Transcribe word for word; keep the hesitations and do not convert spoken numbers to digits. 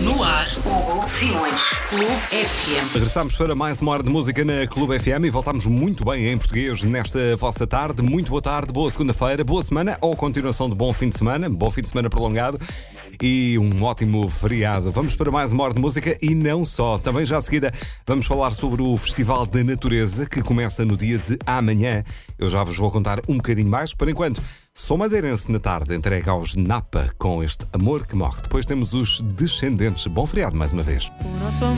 No ar, Hugo Simões, Clube F M. Regressamos para mais uma hora de música na Clube F M e voltamos muito bem em português nesta vossa tarde. Muito boa tarde, boa segunda-feira, boa semana ou continuação de bom fim de semana, bom fim de semana prolongado e um ótimo feriado. Vamos para mais uma hora de música e não só. Também já a seguida vamos falar sobre o Festival da Natureza que começa no dia de amanhã. Eu já vos vou contar um bocadinho mais. Por enquanto, sou madeirense na tarde, entregue aos Napa com este Amor que Morre. Depois temos os Descendentes. Bom feriado mais uma vez. O nosso amor